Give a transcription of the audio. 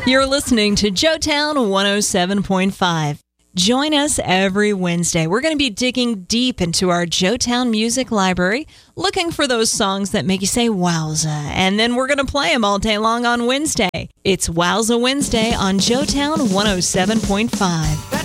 You're listening to Joetown 107.5. Join us every Wednesday. We're going to be digging deep into our Joetown Music Library, looking for those songs that make you say wowza, and then we're going to play them all day long on Wednesday. It's Wowza Wednesday on Joetown 107.5.